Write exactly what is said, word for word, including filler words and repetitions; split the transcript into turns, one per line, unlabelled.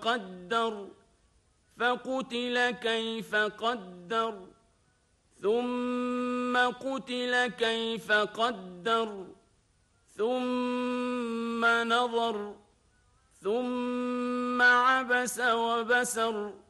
قدر فقتل كيف قدر ثم قتل كيف قدر ثم نظر ثم عبس وبسر